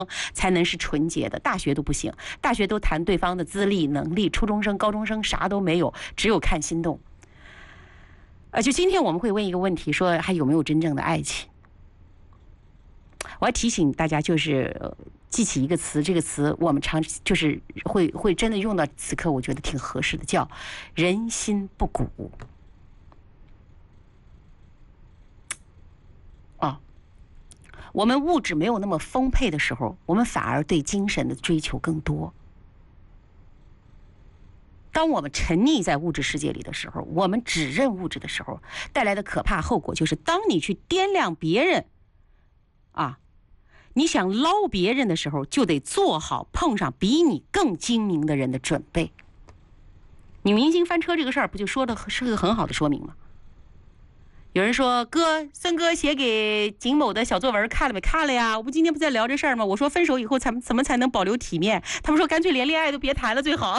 才能是纯洁的，大学都不行，大学都谈对方的资历、能力，初中生、高中生啥都没有，只有看心动。就今天我们会问一个问题，说还有没有真正的爱情？我要提醒大家，就是记起一个词，这个词我们常就是会真的用到此刻，我觉得挺合适的，叫人心不古。我们物质没有那么丰沛的时候，我们反而对精神的追求更多。当我们沉溺在物质世界里的时候，我们只认物质的时候，带来的可怕后果就是，当你去掂量别人，你想捞别人的时候，就得做好碰上比你更精明的人的准备。女明星翻车这个事儿，不就说的是个很好的说明吗？有人说，孙哥写给景某的小作文看了没？看了呀。我们今天不在聊这事儿吗？我说分手以后怎么才能保留体面？他们说干脆连恋爱都别谈了最好。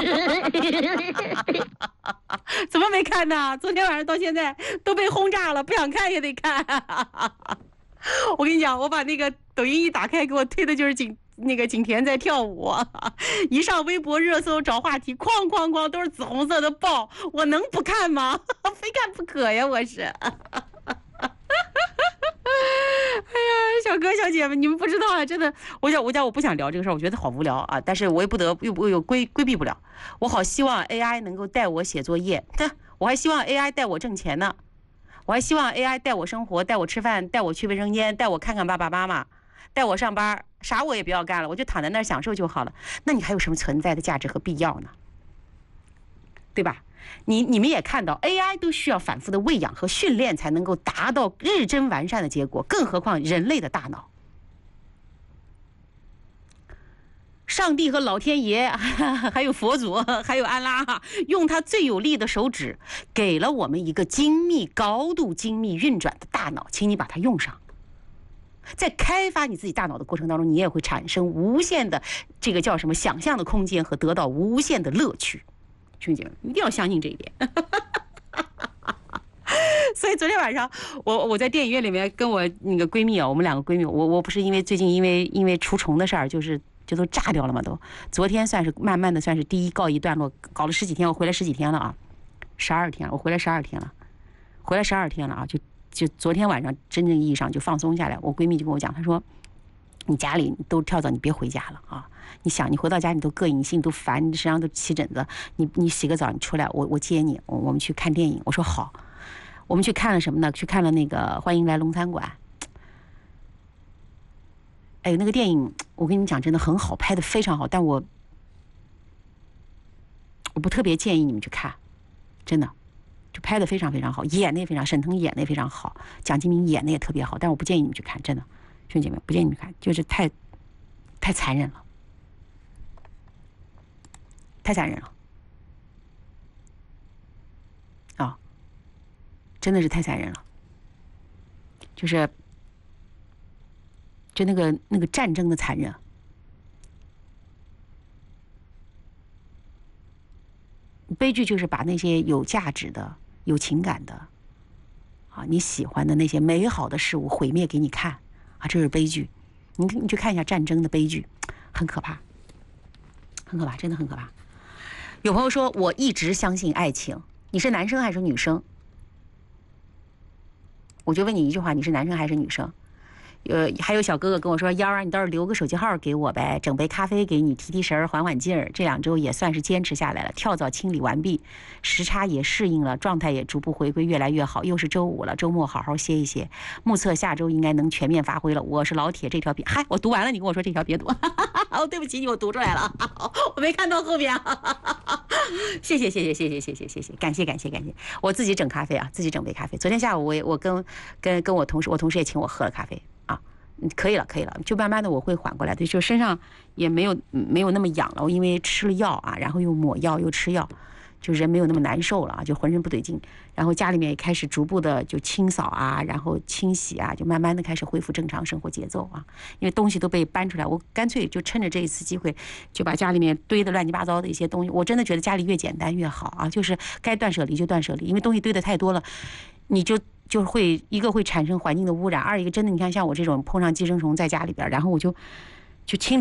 怎么没看呢？昨天晚上到现在都被轰炸了，不想看也得看。我跟你讲，我把那个抖音一打开，给我推的就是景甜在跳舞，一上微博热搜找话题，哐哐哐都是紫红色的爆，我能不看吗？非看不可呀，我是。哎呀，小哥小姐们，你们不知道啊，真的，我不想聊这个事儿，我觉得好无聊啊，但是我又规避不了，我好希望 AI 能够带我写作业，我还希望 AI 带我挣钱呢，我还希望 AI 带我生活，带我吃饭，带我去卫生间，带我看看爸爸妈妈，带我上班，啥我也不要干了，我就躺在那儿享受就好了。那你还有什么存在的价值和必要呢？对吧？你们也看到 AI 都需要反复的喂养和训练才能够达到日臻完善的结果，更何况人类的大脑。上帝和老天爷，还有佛祖，还有安拉，用他最有力的手指，给了我们一个高度精密运转的大脑，请你把它用上。在开发你自己大脑的过程当中，你也会产生无限的这个叫什么想象的空间和得到无限的乐趣。兄弟姐妹，一定要相信这一点。所以昨天晚上我在电影院里面跟我那个闺蜜啊，我们两个闺蜜，我不是因为最近因为除虫的事儿，就都炸掉了嘛都。昨天算是慢慢的算是第一告一段落，搞了10几天，我回来10几天了啊，12天了，我回来12天了啊，就昨天晚上真正意义上就放松下来。我闺蜜就跟我讲，她说你家里都跳蚤，你别回家了啊！你想你回到家你都膈应，你心里都烦，你身上都起疹子，你洗个澡你出来，我接你，我们去看电影。我说好，我们去看了什么呢？去看了那个《欢迎来龙餐馆》。哎，那个电影我跟你讲真的很好，拍得非常好，但我不特别建议你们去看，真的。就拍得非常非常好，演的也非常，沈腾演的也非常好，蒋劲明演的也特别好，但是我不建议你们去看，真的，兄弟们不建议你们看，就是太残忍了，太残忍了，啊，真的是太残忍了，就那个战争的残忍。悲剧就是把那些有价值的、有情感的，你喜欢的那些美好的事物毁灭给你看，这是悲剧。你去看一下战争的悲剧，很可怕，很可怕，真的很可怕。有朋友说，我一直相信爱情，你是男生还是女生？我就问你一句话，你是男生还是女生？还有小哥哥跟我说，幺儿你倒是留个手机号给我呗，整杯咖啡给你提提神缓缓劲儿。这2周也算是坚持下来了，跳蚤清理完毕，时差也适应了，状态也逐步回归越来越好。又是周5了，周末好好歇一歇，目测下周应该能全面发挥了。我是老铁，这条别嗨，我读完了，你跟我说这条别读。哦，对不起，我读出来了，我没看到后面。谢谢，感谢。我自己整咖啡啊，自己整杯咖啡。昨天下午我跟我同事也请我喝了咖啡。可以了，就慢慢的我会缓过来的，就身上也没有那么痒了，因为吃了药啊，然后又抹药又吃药，就人没有那么难受了啊，就浑身不对劲，然后家里面也开始逐步的就清扫啊，然后清洗啊，就慢慢的开始恢复正常生活节奏啊，因为东西都被搬出来，我干脆就趁着这一次机会，就把家里面堆的乱七八糟的一些东西，我真的觉得家里越简单越好啊，就是该断舍离就断舍离，因为东西堆的太多了，你就会一个会产生环境的污染，二一个真的你看像我这种碰上寄生虫在家里边，然后我就就清理。